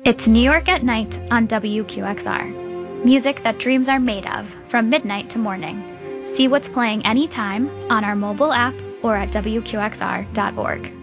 It's New York at Night on WQXR. Music that dreams are made of, from midnight to morning. See what's playing anytime on our mobile app or at WQXR.org.